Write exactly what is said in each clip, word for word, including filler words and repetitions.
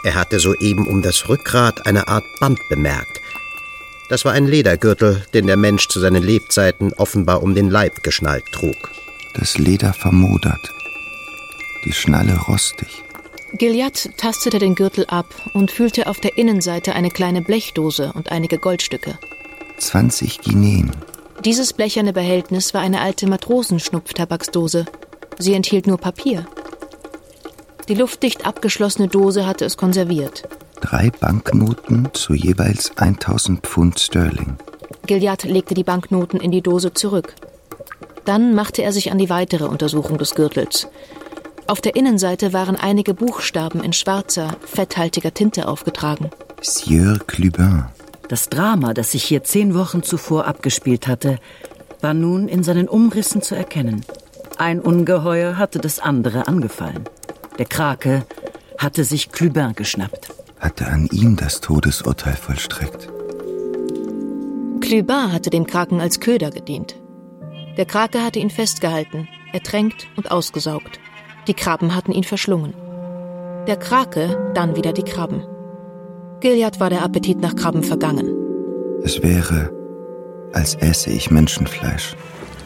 Er hatte soeben um das Rückgrat eine Art Band bemerkt. Das war ein Ledergürtel, den der Mensch zu seinen Lebzeiten offenbar um den Leib geschnallt trug. Das Leder vermodert, die Schnalle rostig. Gilliatt tastete den Gürtel ab und fühlte auf der Innenseite eine kleine Blechdose und einige Goldstücke. zwanzig Guineen. Dieses blecherne Behältnis war eine alte Matrosenschnupftabaksdose. Sie enthielt nur Papier. Die luftdicht abgeschlossene Dose hatte es konserviert. Drei Banknoten zu jeweils tausend Pfund Sterling. Gilliatt legte die Banknoten in die Dose zurück. Dann machte er sich an die weitere Untersuchung des Gürtels. Auf der Innenseite waren einige Buchstaben in schwarzer, fetthaltiger Tinte aufgetragen. Sieur Clubin. Das Drama, das sich hier zehn Wochen zuvor abgespielt hatte, war nun in seinen Umrissen zu erkennen. Ein Ungeheuer hatte das andere angefallen. Der Krake hatte sich Clubin geschnappt. Hatte an ihm das Todesurteil vollstreckt. Clubin hatte dem Kraken als Köder gedient. Der Krake hatte ihn festgehalten, ertränkt und ausgesaugt. Die Krabben hatten ihn verschlungen. Der Krake dann wieder die Krabben. Gilliatt war der Appetit nach Krabben vergangen. Es wäre, als esse ich Menschenfleisch.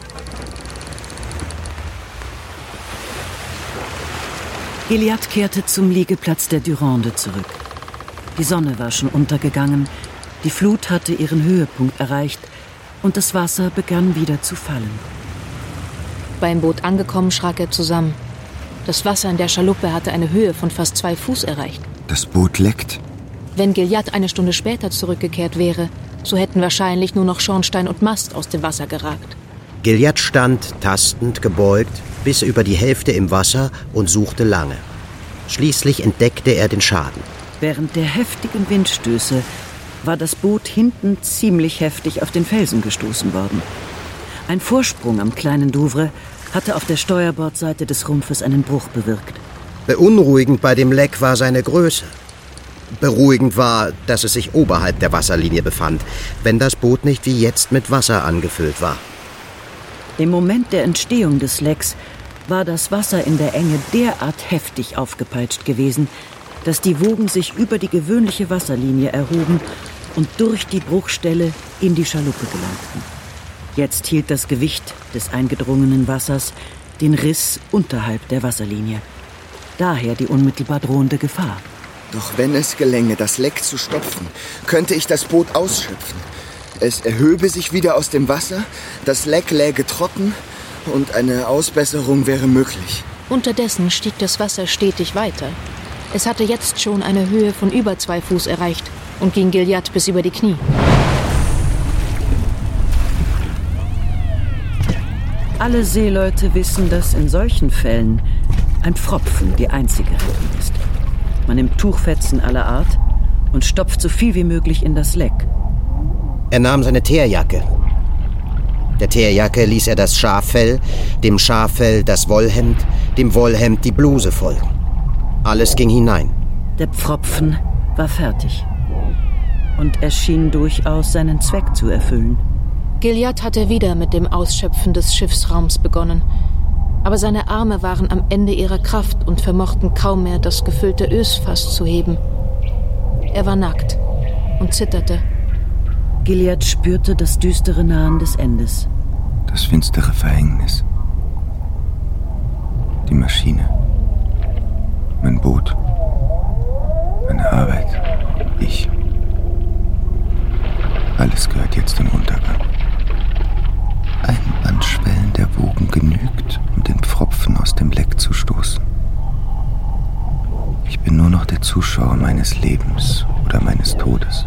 Gilliatt kehrte zum Liegeplatz der Durande zurück. Die Sonne war schon untergegangen, die Flut hatte ihren Höhepunkt erreicht und das Wasser begann wieder zu fallen. Beim Boot angekommen, schrak er zusammen. Das Wasser in der Schaluppe hatte eine Höhe von fast zwei Fuß erreicht. Das Boot leckt. Wenn Gilliatt eine Stunde später zurückgekehrt wäre, so hätten wahrscheinlich nur noch Schornstein und Mast aus dem Wasser geragt. Gilliatt stand, tastend, gebeugt, bis über die Hälfte im Wasser und suchte lange. Schließlich entdeckte er den Schaden. Während der heftigen Windstöße war das Boot hinten ziemlich heftig auf den Felsen gestoßen worden. Ein Vorsprung am kleinen Douvre hatte auf der Steuerbordseite des Rumpfes einen Bruch bewirkt. Beunruhigend bei dem Leck war seine Größe. Beruhigend war, dass es sich oberhalb der Wasserlinie befand, wenn das Boot nicht wie jetzt mit Wasser angefüllt war. Im Moment der Entstehung des Lecks war das Wasser in der Enge derart heftig aufgepeitscht gewesen, dass die Wogen sich über die gewöhnliche Wasserlinie erhoben und durch die Bruchstelle in die Schaluppe gelangten. Jetzt hielt das Gewicht des eingedrungenen Wassers den Riss unterhalb der Wasserlinie. Daher die unmittelbar drohende Gefahr. Doch wenn es gelänge, das Leck zu stopfen, könnte ich das Boot ausschöpfen. Es erhöbe sich wieder aus dem Wasser, das Leck läge trocken und eine Ausbesserung wäre möglich. Unterdessen stieg das Wasser stetig weiter. Es hatte jetzt schon eine Höhe von über zwei Fuß erreicht und ging Gilliatt bis über die Knie. Alle Seeleute wissen, dass in solchen Fällen ein Pfropfen die einzige Rettung ist. Man nimmt Tuchfetzen aller Art und stopft so viel wie möglich in das Leck. Er nahm seine Teerjacke. Der Teerjacke ließ er das Schaffell, dem Schaffell das Wollhemd, dem Wollhemd die Bluse folgen. Alles ging hinein. Der Pfropfen war fertig. Und er schien durchaus seinen Zweck zu erfüllen. Gilliatt hatte wieder mit dem Ausschöpfen des Schiffsraums begonnen. Aber seine Arme waren am Ende ihrer Kraft und vermochten kaum mehr, das gefüllte Ösfass zu heben. Er war nackt und zitterte. Gilliatt spürte das düstere Nahen des Endes. Das finstere Verhängnis. Die Maschine. Mein Boot. Meine Arbeit. Ich. Alles gehört jetzt dem Untergang. Ein Anschwellen der Wogen genügt, um den Pfropfen aus dem Leck zu stoßen. Ich bin nur noch der Zuschauer meines Lebens oder meines Todes.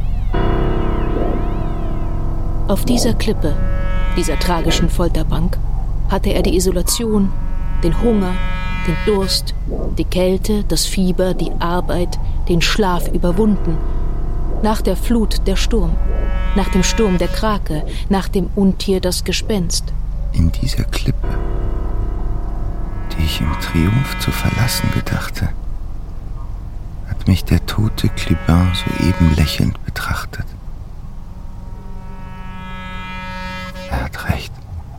Auf dieser Klippe, dieser tragischen Folterbank, hatte er die Isolation, den Hunger, den Durst, die Kälte, das Fieber, die Arbeit, den Schlaf überwunden. Nach der Flut der Sturm, nach dem Sturm der Krake, nach dem Untier das Gespenst. In dieser Klippe, die ich im Triumph zu verlassen gedachte, hat mich der tote Clubin soeben lächelnd betrachtet. Er hat recht.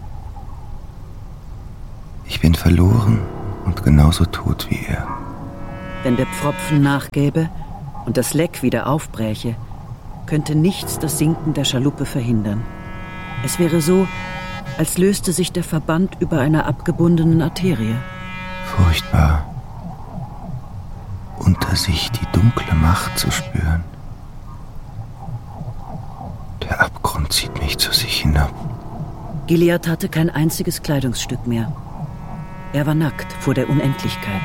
Ich bin verloren und genauso tot wie er. Wenn der Pfropfen nachgäbe, und das Leck wieder aufbräche, könnte nichts das Sinken der Schaluppe verhindern. Es wäre so, als löste sich der Verband über einer abgebundenen Arterie. Furchtbar, unter sich die dunkle Macht zu spüren. Der Abgrund zieht mich zu sich hinab. Gilliatt hatte kein einziges Kleidungsstück mehr. Er war nackt vor der Unendlichkeit.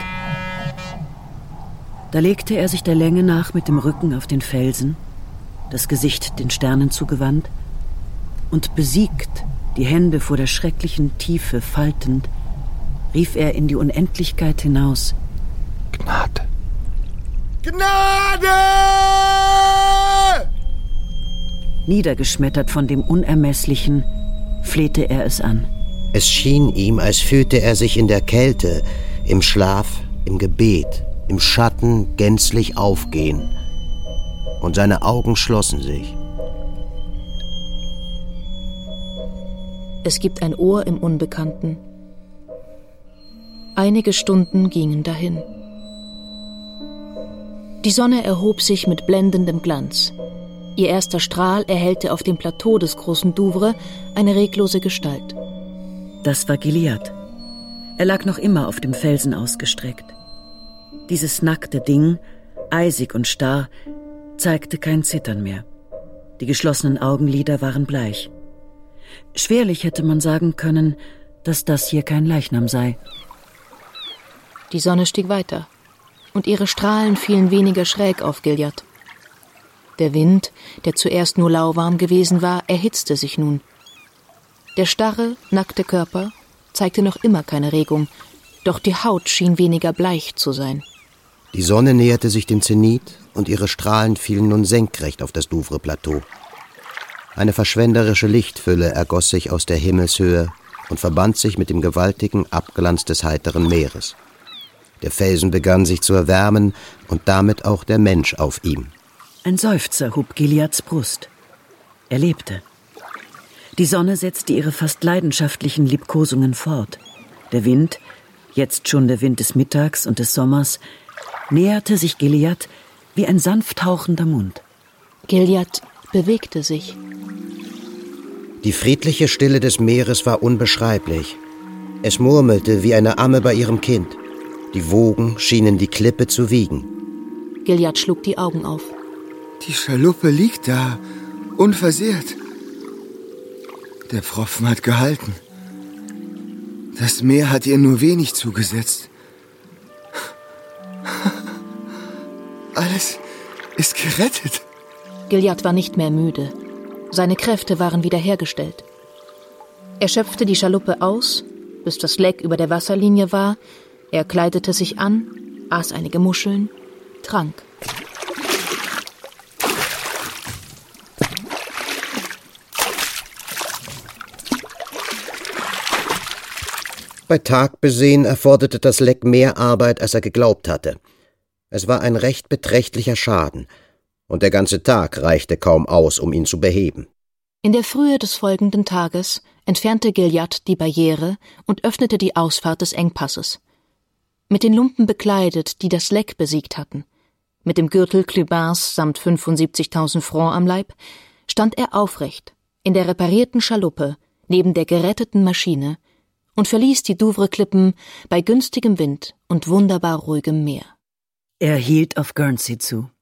Da legte er sich der Länge nach mit dem Rücken auf den Felsen, das Gesicht den Sternen zugewandt, und besiegt, die Hände vor der schrecklichen Tiefe faltend, rief er in die Unendlichkeit hinaus: Gnade! Gnade! Niedergeschmettert von dem Unermesslichen flehte er es an. Es schien ihm, als fühlte er sich in der Kälte, im Schlaf, im Gebet, im Schatten gänzlich aufgehen. Und seine Augen schlossen sich. Es gibt ein Ohr im Unbekannten. Einige Stunden gingen dahin. Die Sonne erhob sich mit blendendem Glanz. Ihr erster Strahl erhellte auf dem Plateau des großen Douvre eine reglose Gestalt. Das war Gilliatt. Er lag noch immer auf dem Felsen ausgestreckt. Dieses nackte Ding, eisig und starr, zeigte kein Zittern mehr. Die geschlossenen Augenlider waren bleich. Schwerlich hätte man sagen können, dass das hier kein Leichnam sei. Die Sonne stieg weiter, und ihre Strahlen fielen weniger schräg auf Gilliatt. Der Wind, der zuerst nur lauwarm gewesen war, erhitzte sich nun. Der starre, nackte Körper zeigte noch immer keine Regung, doch die Haut schien weniger bleich zu sein. Die Sonne näherte sich dem Zenit und ihre Strahlen fielen nun senkrecht auf das Douvre-Plateau. Eine verschwenderische Lichtfülle ergoss sich aus der Himmelshöhe und verband sich mit dem gewaltigen Abglanz des heiteren Meeres. Der Felsen begann sich zu erwärmen und damit auch der Mensch auf ihm. Ein Seufzer hob Gilliatts Brust. Er lebte. Die Sonne setzte ihre fast leidenschaftlichen Liebkosungen fort. Der Wind, jetzt schon der Wind des Mittags und des Sommers, näherte sich Gilliatt wie ein sanft hauchender Mund. Gilliatt bewegte sich. Die friedliche Stille des Meeres war unbeschreiblich. Es murmelte wie eine Amme bei ihrem Kind. Die Wogen schienen die Klippe zu wiegen. Gilliatt schlug die Augen auf. Die Schaluppe liegt da, unversehrt. Der Pfropfen hat gehalten. Das Meer hat ihr nur wenig zugesetzt. Alles ist gerettet. Gilliatt war nicht mehr müde. Seine Kräfte waren wiederhergestellt. Er schöpfte die Schaluppe aus, bis das Leck über der Wasserlinie war. Er kleidete sich an, aß einige Muscheln, trank. Bei Tag besehen erforderte das Leck mehr Arbeit, als er geglaubt hatte. Es war ein recht beträchtlicher Schaden, und der ganze Tag reichte kaum aus, um ihn zu beheben. In der Frühe des folgenden Tages entfernte Gilliatt die Barriere und öffnete die Ausfahrt des Engpasses. Mit den Lumpen bekleidet, die das Leck besiegt hatten, mit dem Gürtel Clubins samt fünfundsiebzigtausend Francs am Leib, stand er aufrecht in der reparierten Schaluppe neben der geretteten Maschine und verließ die Douvre-Klippen bei günstigem Wind und wunderbar ruhigem Meer. Er hielt auf Guernsey zu.